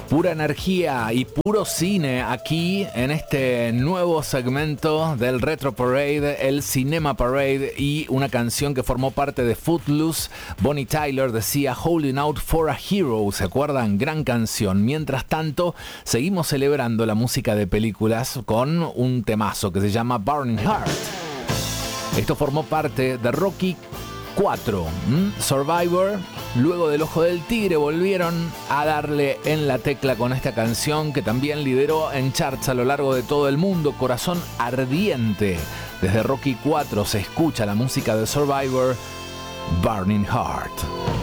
Pura energía y puro cine aquí en este nuevo segmento del Retro Parade, el Cinema Parade, y una canción que formó parte de Footloose. Bonnie Tyler decía Holding Out for a Hero, ¿se acuerdan? Gran canción. Mientras tanto, seguimos celebrando la música de películas con un temazo que se llama Burning Heart. Esto formó parte de Rocky 4, Survivor. Luego del Ojo del Tigre volvieron a darle en la tecla con esta canción que también lideró en charts a lo largo de todo el mundo. Corazón ardiente. Desde Rocky 4 se escucha la música de Survivor, Burning Heart.